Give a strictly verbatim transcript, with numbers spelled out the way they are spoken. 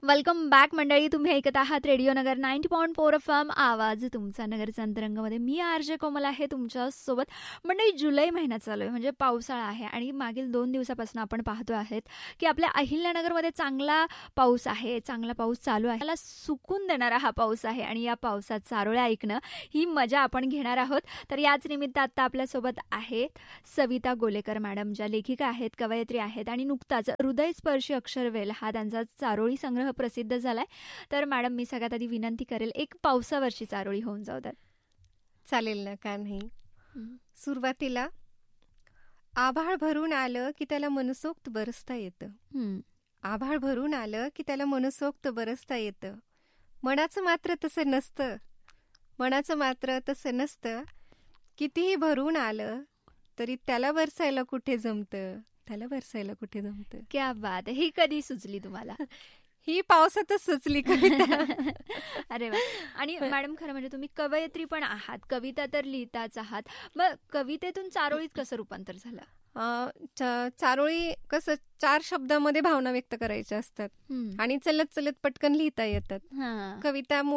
Welcome back मंडळी. तुम्ही ऐकत आहात रेडिओ नगर ninety point four F M, आवाज तुमचा नगरचा अंतरंगमध्ये. मी आरजे कोमल आहे तुमच्यासोबत. मंडळी, जुलै महिना चालू आहे, म्हणजे पावसाळा आहे आणि मागील दोन दिवसापासून आपण पाहतो आहेत की आपल्या अहिल्यानगरमध्ये चांगला पाऊस आहे, चांगला पाऊस चालू आहे. त्याला सुकून देणारा हा पाऊस आहे आणि या पावसात चारोळ्या ऐकणं ही मजा आपण घेणार आहोत. तर याच निमित्त आता आपल्यासोबत आहेत सविता गोलेकर मॅडम, ज्या लेखिका आहेत, कवयित्री आहेत आणि नुकताच हृदयस्पर्शी अक्षरवेल हा त्यांचा चारोळी संग्रह प्रसिद्ध झालाय. तर मॅडम, मी सगळ्यात आधी विनंती करेल, एक पावसावरची चारोळी होऊन जाऊ द्या. चालेल ना, का नाही. सुरुवातीला आभाळ भरून आलं की त्याला मनसोक्त बरसता येतं. आभाळ भरून आलं की त्याला मनसोक्त बरसता येतं. मनाचं मात्र तसं नसतं. मनाचं मात्र तसं नसतं. कितीही भरून आलं तरी त्याला बरसायला कुठे जमतं. त्याला बरसायला कुठे जमतं. क्या बात आहे. ही कधी सुचली तुम्हाला? ही पावसातच सुचली कविता. अरे वा. आणि मॅडम, खरं म्हणजे तुम्ही कवयित्री पण आहात, कविता तर लिहिताच आहात. मग कवितेतून चारोळीत कसं रूपांतर झालं? चारोळी कसं चार शब्दामध्ये भावना व्यक्त करायच्या असतात आणि चलत चलत पटकन लिहिता येतात. कविता